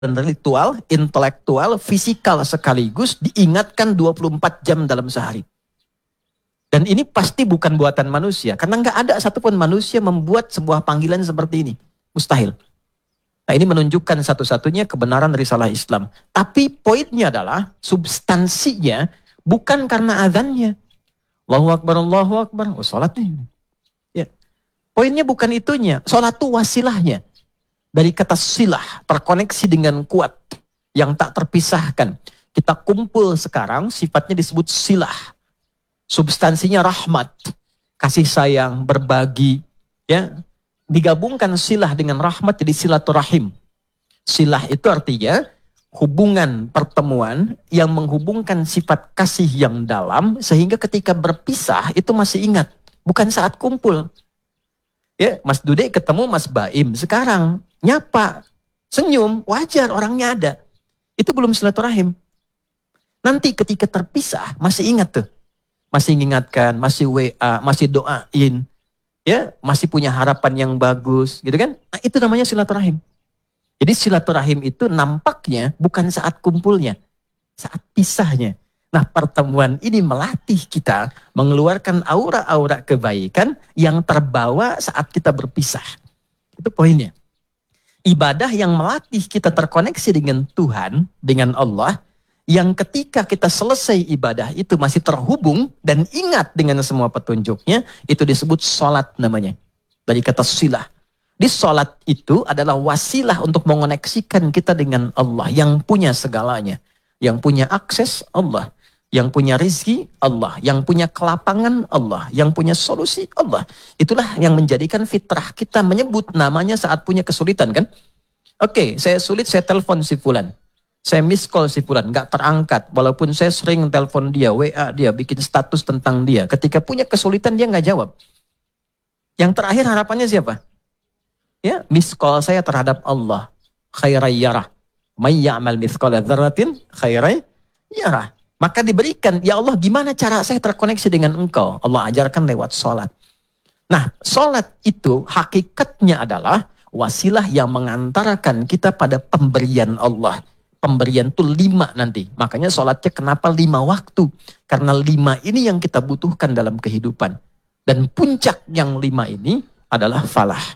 ritual, intelektual, fisikal sekaligus diingatkan 24 jam dalam sehari. Dan ini pasti bukan buatan manusia, karena nggak ada satupun manusia membuat sebuah panggilan seperti ini. Mustahil. Nah, ini menunjukkan satu-satunya kebenaran risalah Islam. Tapi poinnya adalah, substansinya bukan karena azannya. Allahu Akbar, oh, sholat nih. Ya. Poinnya bukan itunya, sholat itu wasilahnya. Dari kata silah, terkoneksi dengan kuat, yang tak terpisahkan. Kita kumpul sekarang, sifatnya disebut silah. Substansinya rahmat, kasih sayang, berbagi, ya, digabungkan silah dengan rahmat jadi silaturahim. Silah itu artinya hubungan pertemuan yang menghubungkan sifat kasih yang dalam sehingga ketika berpisah itu masih ingat, bukan saat kumpul. Ya, Mas Dude ketemu Mas Baim sekarang, nyapa, senyum, wajar orangnya ada. Itu belum silaturahim. Nanti ketika terpisah masih ingat tuh. Masih mengingatkan, masih WA, masih doain, ya, masih punya harapan yang bagus, gitu kan? Nah, itu namanya silaturahim. Jadi silaturahim itu nampaknya bukan saat kumpulnya, saat pisahnya. Nah, pertemuan ini melatih kita mengeluarkan aura-aura kebaikan yang terbawa saat kita berpisah. Itu poinnya. Ibadah yang melatih kita terkoneksi dengan Tuhan, dengan Allah, yang ketika kita selesai ibadah itu masih terhubung dan ingat dengan semua petunjuknya, itu disebut sholat namanya. Dari kata silah. Di sholat itu adalah wasilah untuk mengoneksikan kita dengan Allah yang punya segalanya. Yang punya akses Allah. Yang punya rizki Allah. Yang punya kelapangan Allah. Yang punya solusi Allah. Itulah yang menjadikan fitrah kita menyebut namanya saat punya kesulitan kan. Oke, saya sulit, saya telepon si fulan. Saya miss call si fulan, nggak terangkat. Walaupun saya sering telepon dia, WA dia, bikin status tentang dia. Ketika punya kesulitan dia nggak jawab. Yang terakhir harapannya siapa? Ya, miss call saya terhadap Allah. Khairai yarah. May ya'mal mithqala dzarratin khairai yarah. Maka diberikan, ya Allah gimana cara saya terkoneksi dengan engkau? Allah ajarkan lewat sholat. Nah, sholat itu hakikatnya adalah wasilah yang mengantarkan kita pada pemberian Allah. Pemberian itu 5 nanti. Makanya sholatnya kenapa 5 waktu? Karena 5 ini yang kita butuhkan dalam kehidupan. Dan puncak yang 5 ini adalah falah.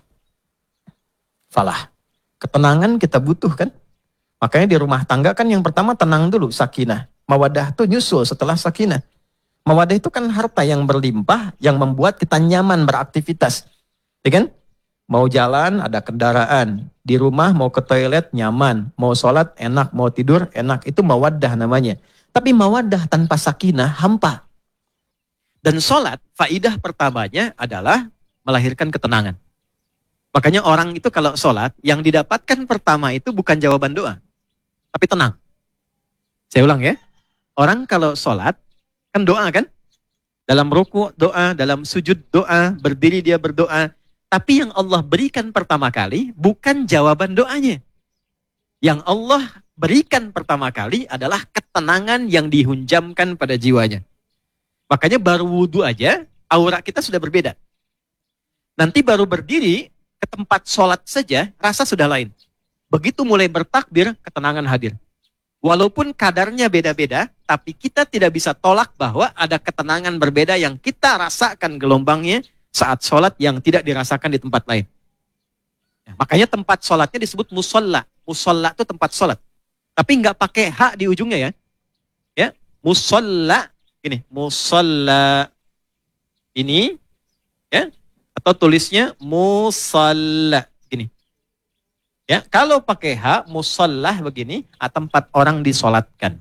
Falah. Ketenangan kita butuhkan. Makanya di rumah tangga kan yang pertama tenang dulu, sakinah. Mawadah itu nyusul setelah sakinah. Mawadah itu kan harta yang berlimpah, yang membuat kita nyaman beraktivitas. Ya kan? Mau jalan, ada kendaraan. Di rumah mau ke toilet, nyaman. Mau sholat, enak. Mau tidur, enak. Itu mawaddah namanya. Tapi mawaddah tanpa sakinah, hampa. Dan sholat, faidah pertamanya adalah melahirkan ketenangan. Makanya orang itu kalau sholat, yang didapatkan pertama itu bukan jawaban doa. Tapi tenang. Saya ulang ya. Orang kalau sholat, kan doa kan? Dalam ruku doa, dalam sujud doa, berdiri dia berdoa. Tapi yang Allah berikan pertama kali bukan jawaban doanya. Yang Allah berikan pertama kali adalah ketenangan yang dihunjamkan pada jiwanya. Makanya baru wudhu aja, aura kita sudah berbeda. Nanti baru berdiri ke tempat sholat saja, rasa sudah lain. Begitu mulai bertakbir, ketenangan hadir. Walaupun kadarnya beda-beda, tapi kita tidak bisa tolak bahwa ada ketenangan berbeda yang kita rasakan gelombangnya saat sholat yang tidak dirasakan di tempat lain. Ya, makanya tempat sholatnya disebut musolla. Musolla itu tempat sholat. Tapi nggak pakai hak di ujungnya ya. Ya, musolla ini, musolla ini, ya, atau tulisnya musalla gini. Ya, kalau pakai hak musollah begini, tempat orang disolatkan.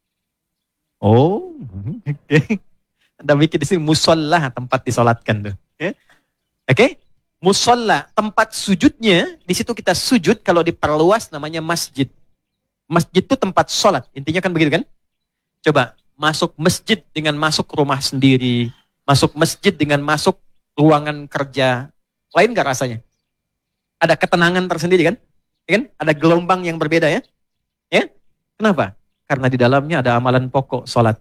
Oh, oke. Anda bikin di sini musollah tempat disolatkan tuh. Ya. Oke, musolla tempat sujudnya di situ kita sujud kalau diperluas namanya masjid. Masjid itu tempat sholat, intinya kan begitu kan? Coba masuk masjid dengan masuk rumah sendiri, masuk masjid dengan masuk ruangan kerja, lain gak rasanya? Ada ketenangan tersendiri kan? Ya kan? Ada gelombang yang berbeda ya? Ya? Kenapa? Karena di dalamnya ada amalan pokok sholat.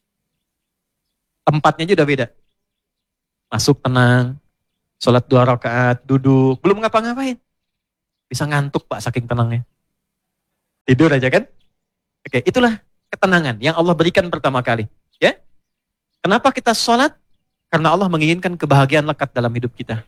Tempatnya juga beda. Masuk tenang, sholat 2 rakaat, duduk, belum ngapa-ngapain. Bisa ngantuk Pak saking tenangnya. Tidur aja kan? Oke, itulah ketenangan yang Allah berikan pertama kali. Ya, kenapa kita sholat? Karena Allah menginginkan kebahagiaan lekat dalam hidup kita.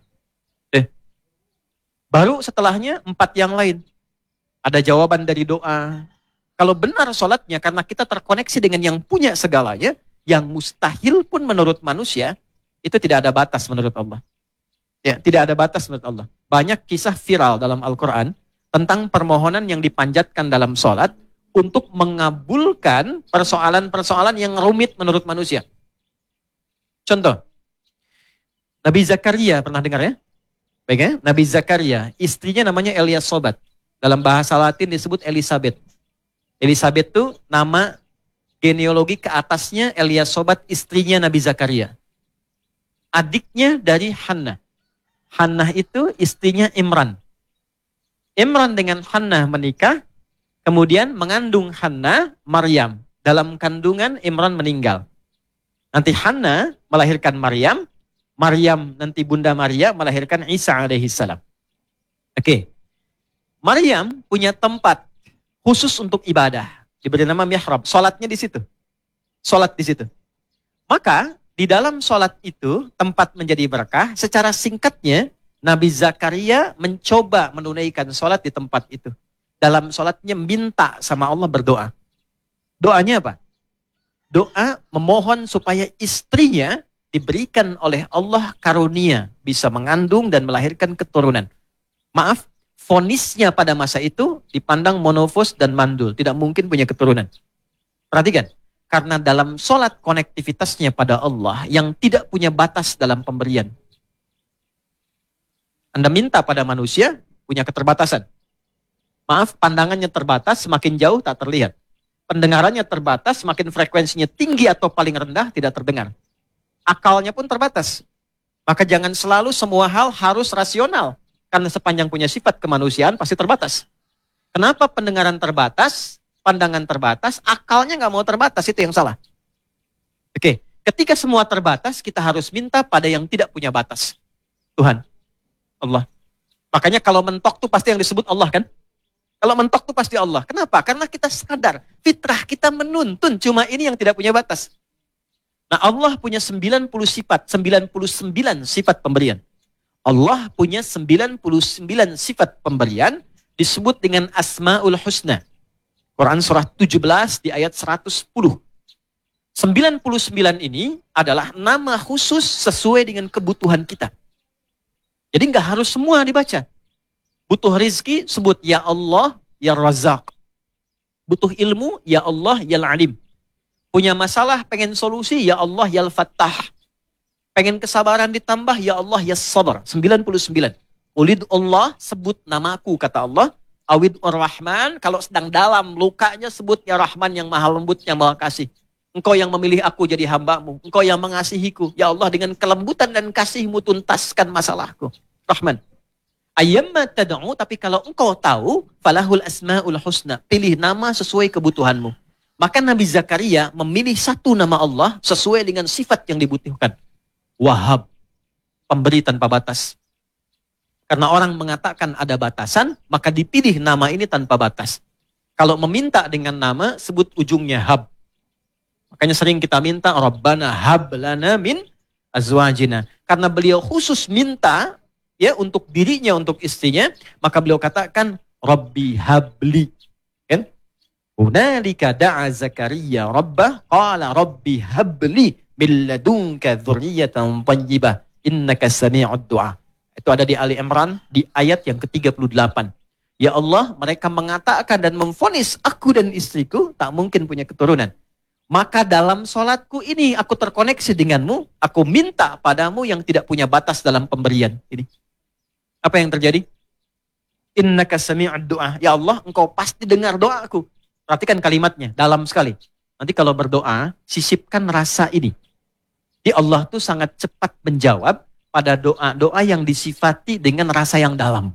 Baru setelahnya 4 yang lain. Ada jawaban dari doa. Kalau benar sholatnya karena kita terkoneksi dengan yang punya segalanya, yang mustahil pun menurut manusia, itu tidak ada batas menurut Allah. Ya, tidak ada batas menurut Allah. Banyak kisah viral dalam Al-Quran tentang permohonan yang dipanjatkan dalam sholat untuk mengabulkan persoalan-persoalan yang rumit menurut manusia. Contoh, Nabi Zakaria, pernah dengar ya? Baik ya, Nabi Zakaria, istrinya namanya Eliasobat. Dalam bahasa Latin disebut Elizabeth. Elizabeth itu nama genealogi ke atasnya Eliasobat, istrinya Nabi Zakaria. Adiknya dari Hannah. Hannah itu istrinya Imran. Imran dengan Hannah menikah, kemudian mengandung Hannah, Maryam. Dalam kandungan Imran meninggal. Nanti Hannah melahirkan Maryam, Maryam nanti Bunda Maria melahirkan Isa alaihissalam. Oke. Maryam punya tempat khusus untuk ibadah. Diberi nama mihrab. Sholatnya di situ. Sholat di situ. Maka di dalam sholat itu tempat menjadi berkah. Secara singkatnya Nabi Zakaria mencoba menunaikan sholat di tempat itu. Dalam sholatnya minta sama Allah berdoa. Doanya apa? Doa memohon supaya istrinya diberikan oleh Allah karunia, bisa mengandung dan melahirkan keturunan. Maaf, vonisnya pada masa itu dipandang monofos dan mandul, tidak mungkin punya keturunan. Perhatikan, karena dalam sholat konektivitasnya pada Allah yang tidak punya batas dalam pemberian. Anda minta pada manusia, punya keterbatasan. Maaf, pandangannya terbatas, semakin jauh tak terlihat. Pendengarannya terbatas, semakin frekuensinya tinggi atau paling rendah, tidak terdengar. Akalnya pun terbatas. Maka jangan selalu semua hal harus rasional. Karena sepanjang punya sifat kemanusiaan pasti terbatas. Kenapa pendengaran terbatas, pandangan terbatas, akalnya nggak mau terbatas, itu yang salah. Oke, ketika semua terbatas, kita harus minta pada yang tidak punya batas. Tuhan, Allah. Makanya kalau mentok tuh pasti yang disebut Allah kan? Kalau mentok tuh pasti Allah. Kenapa? Karena kita sadar, fitrah kita menuntun, cuma ini yang tidak punya batas. Nah, Allah punya 99 sifat pemberian. Allah punya 99 sifat pemberian disebut dengan Asmaul Husna. Quran surah 17 di ayat 110. 99 ini adalah nama khusus sesuai dengan kebutuhan kita. Jadi nggak harus semua dibaca. Butuh rizki, sebut Ya Allah, Ya Razak. Butuh ilmu, Ya Allah, Ya Alim. Punya masalah, pengen solusi, Ya Allah, Ya Al-Fattah. Pengen kesabaran ditambah, Ya Allah, Ya Sabar. 99. Ulid Allah, sebut namaku, kata Allah. Awid Ar-Rahman, kalau sedang dalam lukanya, sebut Ya Rahman yang maha lembut, yang maha kasih. Engkau yang memilih aku jadi hambamu. Engkau yang mengasihiku. Ya Allah, dengan kelembutan dan kasihmu tuntaskan masalahku. Rahman. Ayyamma tad'u, tapi kalau engkau tahu, falahul asma'ul husna. Pilih nama sesuai kebutuhanmu. Maka Nabi Zakaria memilih satu nama Allah sesuai dengan sifat yang dibutuhkan. Wahab, pemberi tanpa batas. Karena orang mengatakan ada batasan, maka dipilih nama ini tanpa batas. Kalau meminta dengan nama, sebut ujungnya hab. Makanya sering kita minta, Rabbana hab lana min azwajina. Karena beliau khusus minta ya untuk dirinya, untuk istrinya, maka beliau katakan, Rabbi habli. Kan? Hunalika da'a Zakaria Rabbah, qala Rabbi habli min ladunka dzurriyyatan thayyibah innaka sami'ud du'a. Itu ada di Ali Imran di ayat yang ke-38. Ya Allah, mereka mengatakan dan memvonis aku dan istriku tak mungkin punya keturunan. Maka dalam sholatku ini aku terkoneksi denganmu, aku minta padamu yang tidak punya batas dalam pemberian. Ini. Apa yang terjadi? Innaka sami'ud du'a. Ya Allah, engkau pasti dengar doaku. Perhatikan kalimatnya, dalam sekali. Nanti kalau berdoa, sisipkan rasa ini. Ya Allah tuh sangat cepat menjawab pada doa-doa yang disifati dengan rasa yang dalam.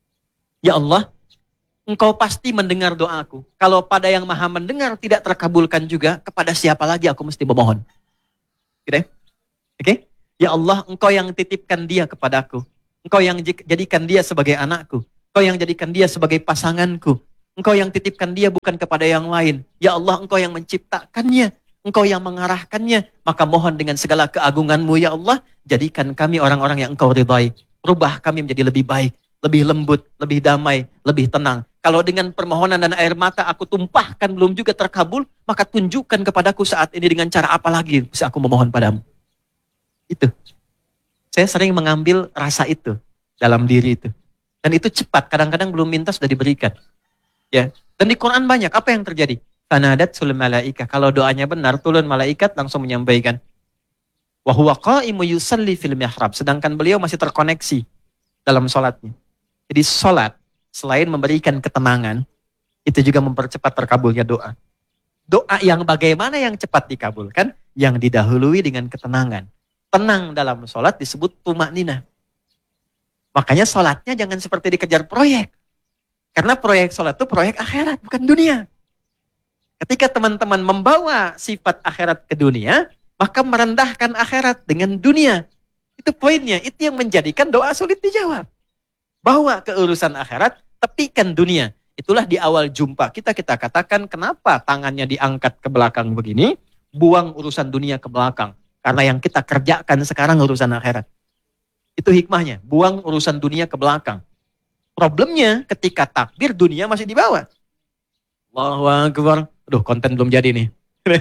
Ya Allah, engkau pasti mendengar doaku. Kalau pada yang maha mendengar tidak terkabulkan juga, kepada siapa lagi aku mesti memohon? Gitu ya? Oke? Ya Allah, engkau yang titipkan dia kepadaku. Engkau yang jadikan dia sebagai anakku. Engkau yang jadikan dia sebagai pasanganku. Engkau yang titipkan dia bukan kepada yang lain. Ya Allah, Engkau yang menciptakannya. Engkau yang mengarahkannya. Maka mohon dengan segala keagungan-Mu ya Allah, jadikan kami orang-orang yang Engkau ridhai. Rubah kami menjadi lebih baik, lebih lembut, lebih damai, lebih tenang. Kalau dengan permohonan dan air mata aku tumpahkan belum juga terkabul, maka tunjukkan kepadaku saat ini dengan cara apa lagi bisa aku memohon padamu. Itu. Saya sering mengambil rasa itu dalam diri itu. Dan itu cepat, kadang-kadang belum minta sudah diberikan. Ya. Dan di Quran banyak, apa yang terjadi? Fanadat sul malaika. Kalau doanya benar, turun malaikat langsung menyampaikan. Wa huwa qa'imu yusalli fil mihrab. Sedangkan beliau masih terkoneksi dalam sholatnya. Jadi sholat, selain memberikan ketenangan, itu juga mempercepat terkabulnya doa. Doa yang bagaimana yang cepat dikabulkan? Yang didahului dengan ketenangan. Tenang dalam sholat disebut tumakninah. Makanya sholatnya jangan seperti dikejar proyek. Karena proyek sholat itu proyek akhirat, bukan dunia. Ketika teman-teman membawa sifat akhirat ke dunia, maka merendahkan akhirat dengan dunia. Itu poinnya, itu yang menjadikan doa sulit dijawab. Bawa ke urusan akhirat, tepikan dunia. Itulah di awal jumpa kita katakan kenapa tangannya diangkat ke belakang begini, buang urusan dunia ke belakang. Karena yang kita kerjakan sekarang urusan akhirat. Itu hikmahnya, buang urusan dunia ke belakang. Problemnya ketika takbir dunia masih di bawah. Allahu Akbar. Aduh, konten belum jadi nih.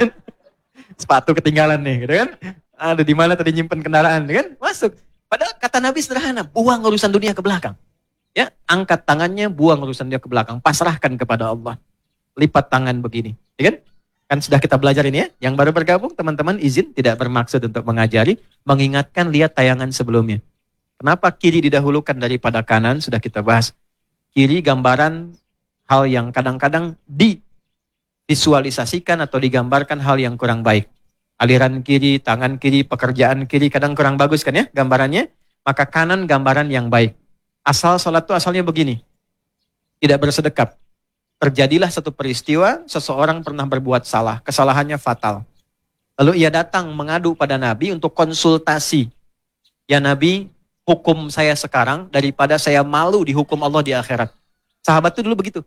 Sepatu ketinggalan nih, gitu kan? Aduh, di mana tadi nyimpen kendaraan, kan? Masuk. Padahal kata Nabi sederhana, buang urusan dunia ke belakang. Ya, angkat tangannya, buang urusan dunia ke belakang, pasrahkan kepada Allah. Lipat tangan begini, ya kan? Kan sudah kita belajar ini ya. Yang baru bergabung, teman-teman izin tidak bermaksud untuk mengajari, mengingatkan lihat tayangan sebelumnya. Kenapa kiri didahulukan daripada kanan? Sudah kita bahas. Kiri gambaran hal yang kadang-kadang divisualisasikan atau digambarkan hal yang kurang baik. Aliran kiri, tangan kiri, pekerjaan kiri kadang kurang bagus kan ya gambarannya. Maka kanan gambaran yang baik. Asal sholat itu asalnya begini. Tidak bersedekap. Terjadilah satu peristiwa, seseorang pernah berbuat salah. Kesalahannya fatal. Lalu ia datang mengadu pada Nabi untuk konsultasi. Ya Nabi, hukum saya sekarang daripada saya malu dihukum Allah di akhirat. Sahabat itu dulu begitu.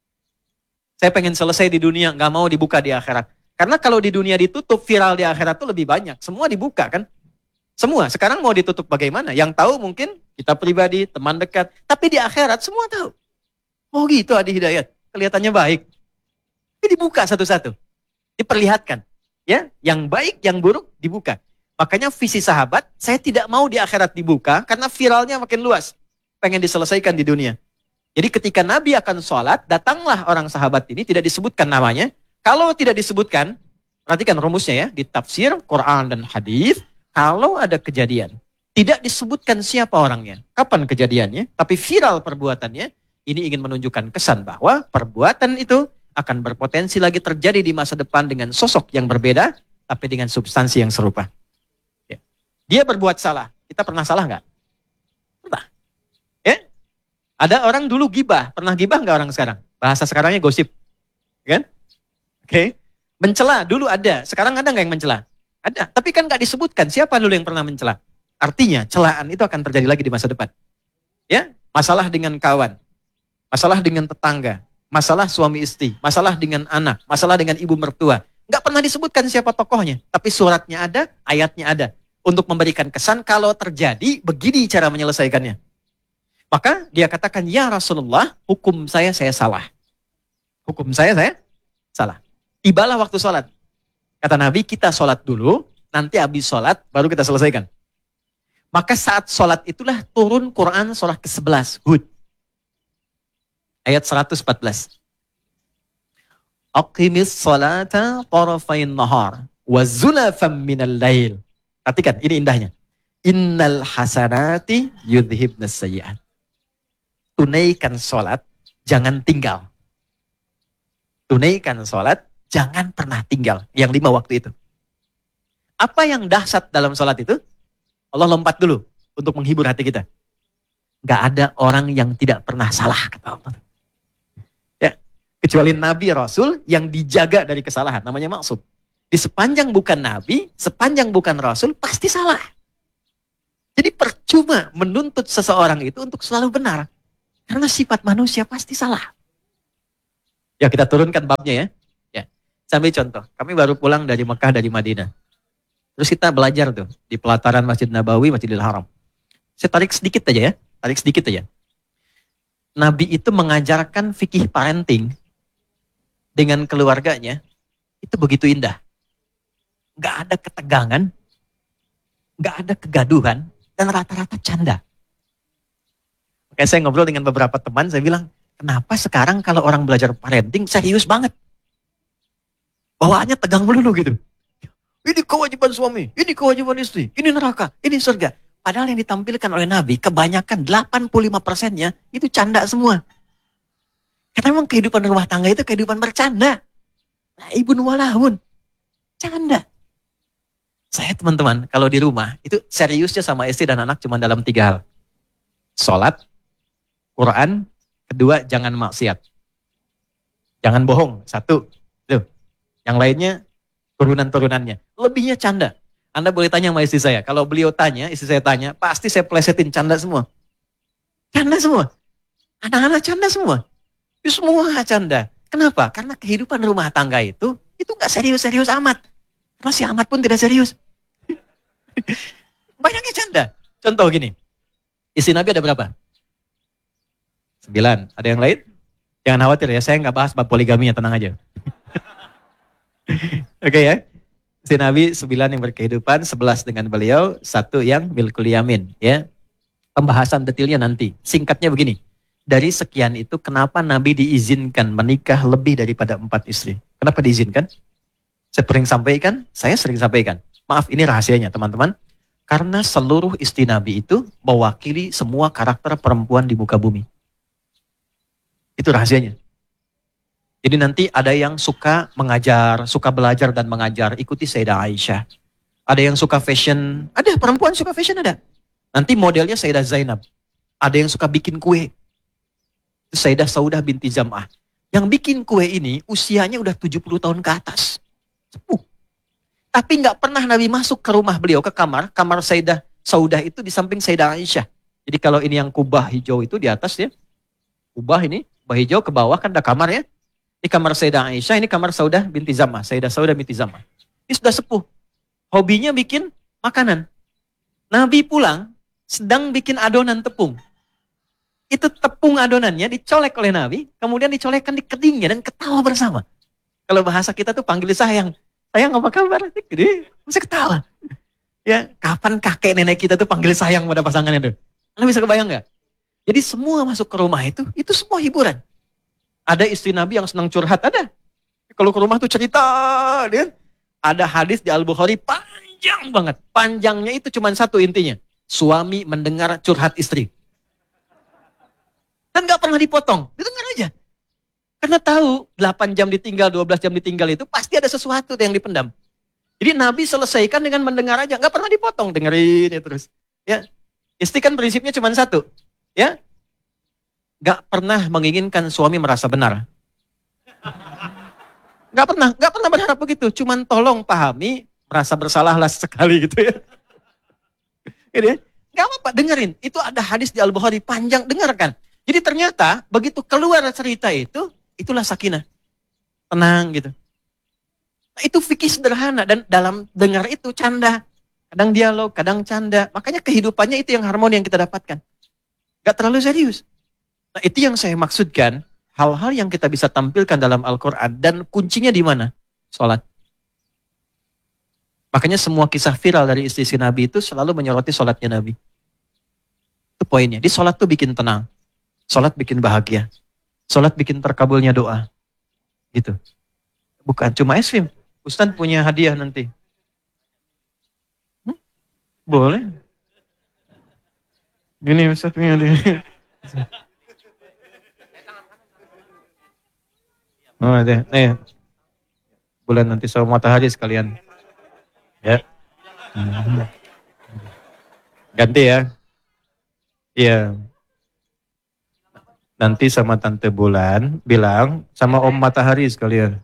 Saya pengen selesai di dunia, nggak mau dibuka di akhirat. Karena kalau di dunia ditutup, viral di akhirat itu lebih banyak. Semua dibuka kan? Semua. Sekarang mau ditutup bagaimana? Yang tahu mungkin kita pribadi, teman dekat. Tapi di akhirat semua tahu. Oh gitu Adi Hidayat. Kelihatannya baik. Ini dibuka satu-satu. Diperlihatkan. Ya, yang baik, yang buruk dibuka. Makanya visi sahabat, saya tidak mau di akhirat dibuka karena viralnya makin luas. Pengen diselesaikan di dunia. Jadi ketika Nabi akan sholat, datanglah orang sahabat ini, tidak disebutkan namanya. Kalau tidak disebutkan, perhatikan rumusnya ya, di tafsir, Quran dan hadis, kalau ada kejadian, tidak disebutkan siapa orangnya, kapan kejadiannya, tapi viral perbuatannya, ini ingin menunjukkan kesan bahwa perbuatan itu akan berpotensi lagi terjadi di masa depan dengan sosok yang berbeda, tapi dengan substansi yang serupa. Ya. Dia berbuat salah, kita pernah salah nggak? Pernah. Ya? Ada orang dulu gibah, pernah gibah nggak orang sekarang? Bahasa sekarangnya gosip, kan? Oke. Mencela dulu ada, sekarang ada nggak yang mencela? Ada, tapi kan nggak disebutkan siapa dulu yang pernah mencela. Artinya celaan itu akan terjadi lagi di masa depan. Ya, masalah dengan kawan, masalah dengan tetangga, masalah suami istri, masalah dengan anak, masalah dengan ibu mertua. Nggak pernah disebutkan siapa tokohnya, tapi suratnya ada, ayatnya ada. Untuk memberikan kesan kalau terjadi, begini cara menyelesaikannya. Maka dia katakan, ya Rasulullah, hukum saya salah. Hukum saya salah. Tibalah waktu sholat. Kata Nabi, kita sholat dulu, nanti habis sholat, baru kita selesaikan. Maka saat sholat itulah turun Quran surah ke-11, Hud. Ayat 114. Aqimis sholata tarafain nahar, wa zulafam minal lail. Perhatikan, ini indahnya. Innal hasanati yudhibnas sayyi'at. Tunaikan sholat, jangan tinggal. Tunaikan sholat, jangan pernah tinggal. Yang 5 waktu itu. Apa yang dahsyat dalam sholat itu? Allah lompat dulu untuk menghibur hati kita. Gak ada orang yang tidak pernah salah, kata Allah. Ya, kecuali Nabi Rasul yang dijaga dari kesalahan. Namanya maksum. Di sepanjang bukan Nabi, sepanjang bukan Rasul, pasti salah. Jadi percuma menuntut seseorang itu untuk selalu benar. Karena sifat manusia pasti salah. Ya kita turunkan babnya ya. Ya. Sambil contoh, kami baru pulang dari Mekah dari Madinah. Terus kita belajar tuh di pelataran Masjid Nabawi, Masjidil Haram. Saya tarik sedikit aja ya, tarik sedikit aja. Nabi itu mengajarkan fikih parenting dengan keluarganya, itu begitu indah. Gak ada ketegangan, gak ada kegaduhan, dan rata-rata canda. Makanya saya ngobrol dengan beberapa teman, saya bilang, kenapa sekarang kalau orang belajar parenting serius banget? Bawaannya tegang melulu gitu. Ini kewajiban suami, ini kewajiban istri, ini neraka, ini surga. Padahal yang ditampilkan oleh Nabi, kebanyakan 85%-nya itu canda semua. Karena memang kehidupan rumah tangga itu kehidupan bercanda. Nah, ibu walahun, canda. Saya teman-teman, kalau di rumah, itu seriusnya sama istri dan anak cuma dalam 3 hal. Sholat, Quran, kedua, jangan maksiat. Jangan bohong, satu. Tuh. Yang lainnya, turunan-turunannya. Lebihnya canda. Anda boleh tanya sama istri saya. Kalau beliau tanya, istri saya tanya, pasti saya plesetin canda semua. Canda semua. Anak-anak canda semua. Itu semua canda. Kenapa? Karena kehidupan rumah tangga itu gak serius-serius amat. Karena si amat pun tidak serius. Banyaknya canda. Contoh gini. Istri Nabi ada berapa? 9. Ada yang lain? Jangan khawatir ya, saya nggak bahas bab poligaminya, tenang aja. Oke ya. Istri Nabi 9 yang berkehidupan, 11 dengan beliau, 1 yang milkul yamin. Ya. Pembahasan detailnya nanti. Singkatnya begini. Dari sekian itu, kenapa Nabi diizinkan menikah lebih daripada 4 istri? Kenapa diizinkan? Saya sering sampaikan. Maaf, ini rahasianya teman-teman. Karena seluruh istri Nabi itu mewakili semua karakter perempuan di muka bumi. Itu rahasianya. Jadi nanti ada yang suka mengajar, suka belajar dan mengajar, ikuti Sayyidah Aisyah. Ada yang suka fashion, ada perempuan suka fashion ada. Nanti modelnya Sayyidah Zainab. Ada yang suka bikin kue. Sayyidah Saudah binti Zam'ah. Yang bikin kue ini usianya udah 70 tahun ke atas. Sepuh. Tapi nggak pernah Nabi masuk ke rumah beliau, ke kamar Sayyidah Saudah itu di samping Sayyidah Aisyah. Jadi kalau ini yang kubah hijau itu di atas ya. Kubah hijau ke bawah kan ada kamar ya. Ini kamar Sayyidah Aisyah, ini kamar Saudah binti Zam'ah. Sayyidah Saudah binti Zam'ah. Ini sudah sepuh. Hobinya bikin makanan. Nabi pulang, sedang bikin adonan tepung. Itu tepung adonannya dicolek oleh Nabi, kemudian dicolekkan di kedingnya dan ketawa bersama. Kalau bahasa kita tuh panggil sayang. Sayang apa kabar? Gede, masih ketawa. Ya, kapan kakek nenek kita tuh panggil sayang pada pasangannya tuh? Anda bisa kebayang nggak? Jadi semua masuk ke rumah itu semua hiburan. Ada istri Nabi yang senang curhat, ada. Kalau ke rumah tuh cerita, dia. Ada hadis di Al-Bukhari panjang banget. Panjangnya itu cuma satu intinya. Suami mendengar curhat istri. Dan nggak pernah dipotong, didengar aja. Karena tahu 8 jam ditinggal, 12 jam ditinggal itu pasti ada sesuatu yang dipendam. Jadi Nabi selesaikan dengan mendengar aja, nggak pernah dipotong, dengerin ya terus. Ya, istri kan prinsipnya cuma satu, ya, nggak pernah menginginkan suami merasa benar. Nggak pernah berharap begitu. Cuman tolong pahami, merasa bersalahlah sekali gitu ya. Gitu ya. Nggak apa-apa, dengerin. Itu ada hadis di Al-Bukhari panjang, dengarkan. Jadi ternyata begitu keluar cerita itu, itulah sakinah. Tenang gitu. Nah, itu fikih sederhana dan dalam dengar itu canda. Kadang dialog, kadang canda. Makanya kehidupannya itu yang harmoni yang kita dapatkan. Gak terlalu serius. Nah itu yang saya maksudkan. Hal-hal yang kita bisa tampilkan dalam Al-Quran. Dan kuncinya di mana? Sholat. Makanya semua kisah viral dari istri Nabi itu selalu menyoroti sholatnya Nabi. Itu poinnya. Di sholat tuh bikin tenang. Sholat bikin bahagia. Sholat bikin terkabulnya doa. Gitu. Bukan cuma es krim. Ustaz punya hadiah nanti. Boleh. Gini Ustaz punya hadiah. Oh ada. Nih. Bulan nanti sama matahari sekalian. Ya. Ganti ya. Iya. Nanti sama Tante Bulan bilang sama Om Matahari sekalian.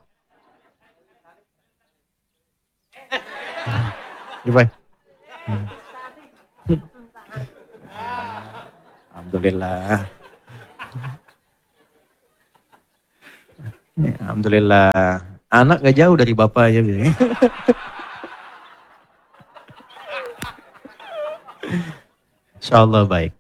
Gimana? Alhamdulillah. Ya, alhamdulillah. Anak gak jauh dari bapak aja. Insya Allah baik.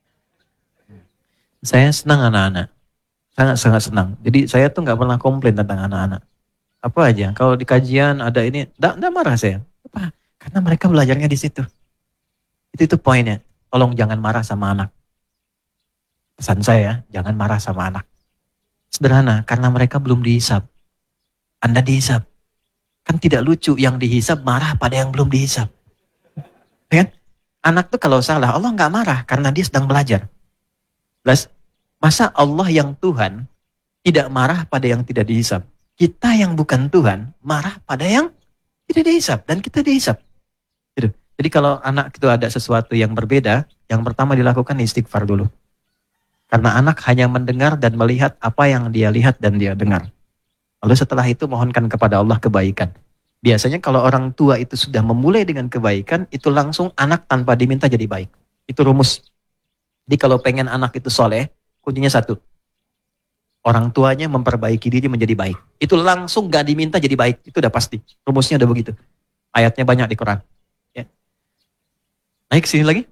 Saya senang anak-anak. Sangat-sangat senang. Jadi saya tuh nggak pernah komplain tentang anak-anak. Apa aja. Kalau di kajian ada ini, enggak marah saya. Apa? Karena mereka belajarnya di situ. Itu poinnya. Tolong jangan marah sama anak. Pesan saya, jangan marah sama anak. Sederhana, karena mereka belum dihisap. Anda dihisap. Kan tidak lucu yang dihisap marah pada yang belum dihisap. Ya kan? Anak tuh kalau salah, Allah nggak marah karena dia sedang belajar. Plus, masa Allah yang Tuhan tidak marah pada yang tidak dihisap? Kita yang bukan Tuhan marah pada yang tidak dihisap dan kita dihisap. Gitu. Jadi kalau anak itu ada sesuatu yang berbeda, yang pertama dilakukan istighfar dulu. Karena anak hanya mendengar dan melihat apa yang dia lihat dan dia dengar. Lalu setelah itu mohonkan kepada Allah kebaikan. Biasanya kalau orang tua itu sudah memulai dengan kebaikan, itu langsung anak tanpa diminta jadi baik. Itu rumus. Jadi kalau pengen anak itu soleh, kuncinya satu. Orang tuanya memperbaiki diri menjadi baik. Itu langsung gak diminta jadi baik. Itu udah pasti. Rumusnya udah begitu. Ayatnya banyak di Quran. Ya. Naik sini lagi.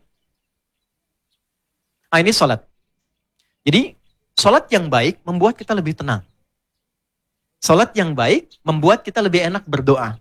Ini sholat. Jadi sholat yang baik membuat kita lebih tenang. Sholat yang baik membuat kita lebih enak berdoa.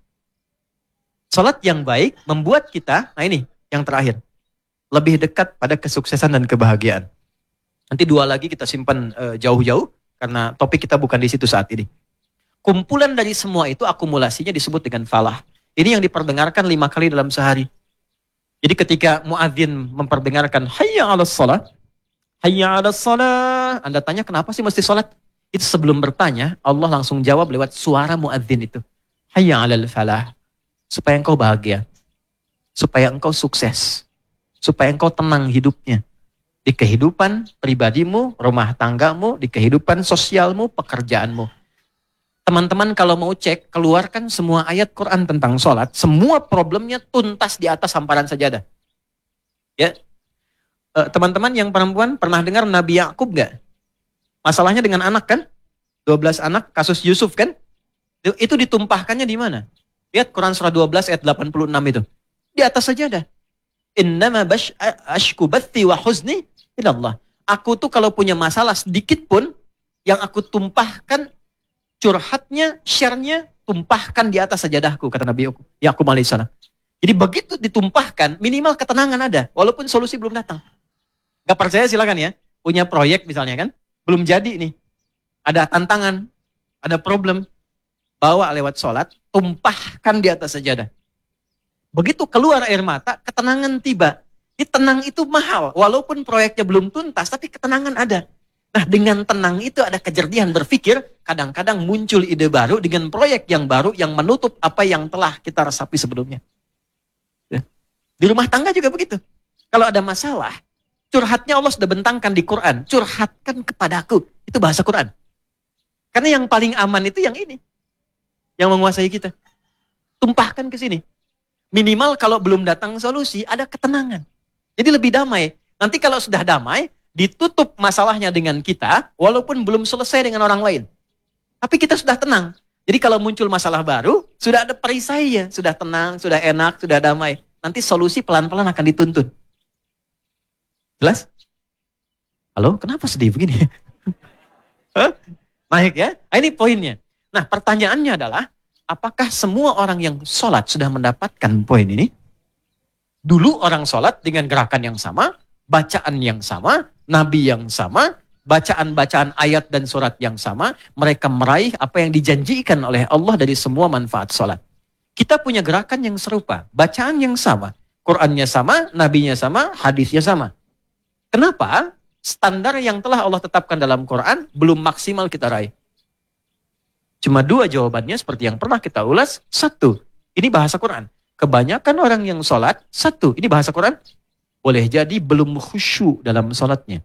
Sholat yang baik membuat kita, nah ini yang terakhir, lebih dekat pada kesuksesan dan kebahagiaan. Nanti dua lagi kita simpan jauh-jauh, karena topik kita bukan di situ saat ini. Kumpulan dari semua itu akumulasinya disebut dengan falah. Ini yang diperdengarkan 5 kali dalam sehari. Jadi ketika muadzin memperdengarkan hayya 'alas shalah, hayya 'alas shalah, Anda tanya kenapa sih mesti sholat? Itu sebelum bertanya, Allah langsung jawab lewat suara muadzin itu. Hayya 'alal falah. Supaya engkau bahagia. Supaya engkau sukses. Supaya engkau tenang hidupnya. Di kehidupan pribadimu, rumah tanggamu, di kehidupan sosialmu, pekerjaanmu. Teman-teman kalau mau cek, keluarkan semua ayat Quran tentang sholat, semua problemnya tuntas di atas hamparan sajadah. Ya, teman-teman yang perempuan pernah dengar Nabi Yakub gak? Masalahnya dengan anak kan? 12 anak, kasus Yusuf kan? Itu ditumpahkannya di mana? Lihat Quran surah 12 ayat 86 itu. Di atas sajadah. Innama ashku bathi wa huzni ilallah. Aku tuh kalau punya masalah sedikit pun, yang aku tumpahkan, curhatnya, share-nya, tumpahkan di atas sajadahku, kata Nabi Yakub alaihissalam. Jadi begitu ditumpahkan, minimal ketenangan ada, walaupun solusi belum datang. Gak percaya silakan ya, punya proyek misalnya kan, belum jadi nih, ada tantangan, ada problem, bawa lewat sholat, tumpahkan di atas sajadah. Begitu keluar air mata, ketenangan tiba. Tenang itu mahal, walaupun proyeknya belum tuntas, tapi ketenangan ada. Nah, dengan tenang itu ada kejernihan berpikir, kadang-kadang muncul ide baru dengan proyek yang baru yang menutup apa yang telah kita resapi sebelumnya. Ya. Di rumah tangga juga begitu. Kalau ada masalah, curhatnya Allah sudah bentangkan di Quran. Curhatkan kepadaku. Itu bahasa Quran. Karena yang paling aman itu yang ini. Yang menguasai kita. Tumpahkan ke sini. Minimal kalau belum datang solusi, ada ketenangan. Jadi lebih damai. Nanti kalau sudah damai, ditutup masalahnya dengan kita, walaupun belum selesai dengan orang lain. Tapi kita sudah tenang. Jadi kalau muncul masalah baru, sudah ada perisainya. Sudah tenang, sudah enak, sudah damai. Nanti solusi pelan-pelan akan dituntun. Jelas? Halo, kenapa sedih begini? Naik ya? Nah, ini poinnya. Nah, pertanyaannya adalah, apakah semua orang yang sholat sudah mendapatkan poin ini? Dulu orang sholat dengan gerakan yang sama, bacaan yang sama, nabi yang sama, bacaan-bacaan ayat dan surat yang sama, mereka meraih apa yang dijanjikan oleh Allah dari semua manfaat sholat. Kita punya gerakan yang serupa, bacaan yang sama, Qur'annya sama, nabinya sama, hadisnya sama. Kenapa? Standar yang telah Allah tetapkan dalam Quran belum maksimal kita raih. Cuma 2 jawabannya seperti yang pernah kita ulas. 1, ini bahasa Quran. Kebanyakan orang yang sholat, 1, ini bahasa Quran, boleh jadi belum khusyuk dalam sholatnya.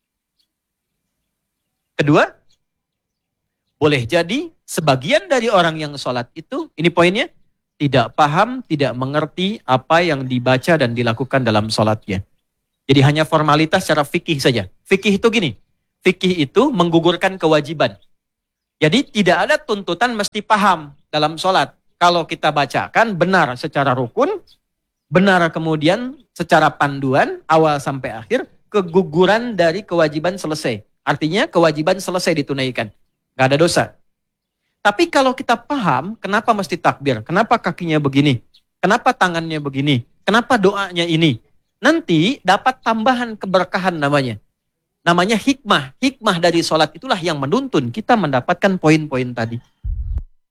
2, boleh jadi sebagian dari orang yang sholat itu, ini poinnya, tidak paham, tidak mengerti apa yang dibaca dan dilakukan dalam sholatnya. Jadi hanya formalitas secara fikih saja. Fikih itu gini, fikih itu menggugurkan kewajiban. Jadi tidak ada tuntutan mesti paham dalam sholat. Kalau kita bacakan benar secara rukun, benar kemudian secara panduan awal sampai akhir, keguguran dari kewajiban selesai. Artinya kewajiban selesai ditunaikan. Nggak ada dosa. Tapi kalau kita paham kenapa mesti takbir, kenapa kakinya begini, kenapa tangannya begini, kenapa doanya ini, nanti dapat tambahan keberkahan namanya. Namanya hikmah. Hikmah dari sholat itulah yang menuntun kita mendapatkan poin-poin tadi.